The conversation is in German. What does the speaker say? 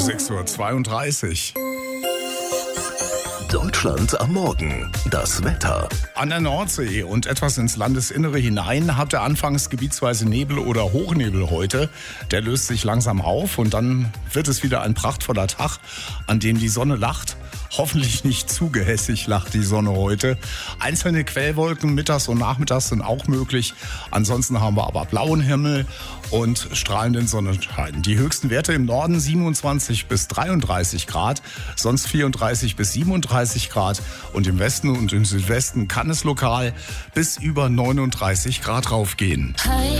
6:32 Uhr. Deutschland am Morgen. Das Wetter. An der Nordsee und etwas ins Landesinnere hinein habt ihr anfangs gebietsweise Nebel oder Hochnebel heute. Der löst sich langsam auf und dann wird es wieder ein prachtvoller Tag, an dem die Sonne lacht. Hoffentlich nicht zu gehässig lacht die Sonne heute. Einzelne Quellwolken mittags und nachmittags sind auch möglich. Ansonsten haben wir aber blauen Himmel und strahlenden Sonnenschein. Die höchsten Werte im Norden 27 bis 33 Grad, sonst 34 bis 37 Grad. Und im Westen und im Südwesten kann es lokal bis über 39 Grad raufgehen. Hi.